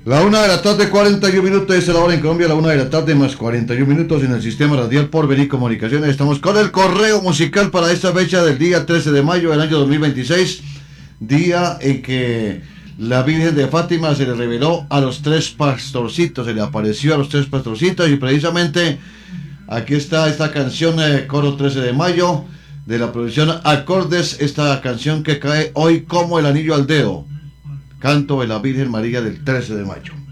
La 1 de la tarde, 41 minutos, es la hora en Colombia, la 1 de la tarde más 41 minutos en el sistema radial Porvenir Comunicaciones. Estamos con el correo musical para esta fecha del día 13 de mayo del año 2026, día en que la Virgen de Fátima se le reveló a los tres pastorcitos, se le apareció a los tres pastorcitos, y precisamente aquí está esta canción, coro 13 de mayo, de la producción Acordes, esta canción que cae hoy como el anillo al dedo. Canto de la Virgen María del 13 de mayo.